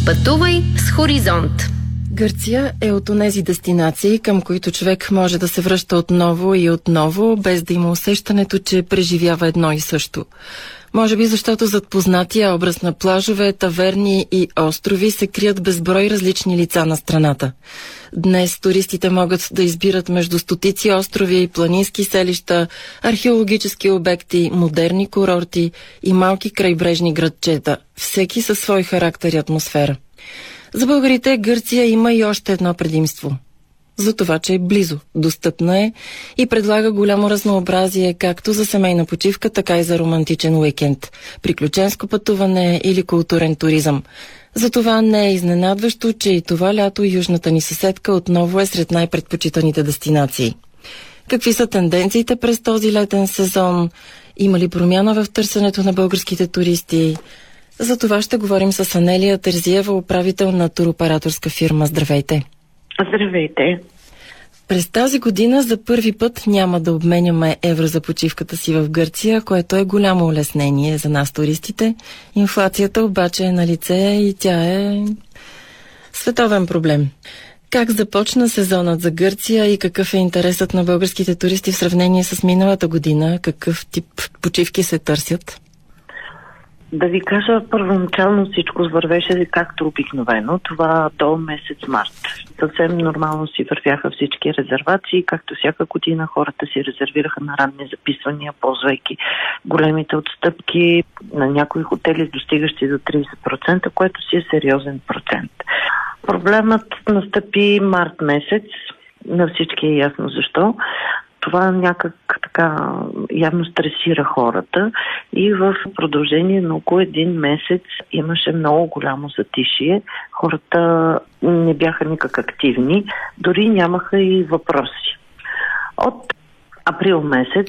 Пътувай с Хоризонт. Гърция е от онези дестинации, към които човек може да се връща отново и отново, без да има усещането, че преживява едно и също. Може би защото зад познатия образ на плажове, таверни и острови се крият безброй различни лица на страната. Днес туристите могат да избират между стотици острови, планински селища, археологически обекти, модерни курорти и малки крайбрежни градчета, всеки със свой характер и атмосфера. За българите Гърция има и още едно предимство. За това, че е близо, достъпна е и предлага голямо разнообразие както за семейна почивка, така и за романтичен уикенд, приключенско пътуване или културен туризъм. Затова не е изненадващо, че и това лято южната ни съседка отново е сред най-предпочитаните дестинации. Какви са тенденциите през този летен сезон? Има ли промяна в търсенето на българските туристи? За това ще говорим с Анелия Терзиева, управител на туроператорска фирма. Здравейте! Здравейте! През тази година за първи път няма да обменяме евро за почивката си в Гърция, което е голямо улеснение за нас туристите. Инфлацията обаче е налице и тя е световен проблем. Как започна сезонът за Гърция и какъв е интересът на българските туристи в сравнение с миналата година? Какъв тип почивки се търсят? Да ви кажа, първоначално всичко вървеше както обикновено, това до месец март. Съвсем нормално си вървяха всички резервации, както всяка година хората си резервираха на ранни записвания, ползвайки големите отстъпки на някои хотели, достигащи до 30%, което си е сериозен процент. Проблемът настъпи март месец, на всички е ясно защо. Това някак така явно стресира хората и в продължение на около един месец имаше много голямо затишие. Хората не бяха никак активни, дори нямаха и въпроси. От април месец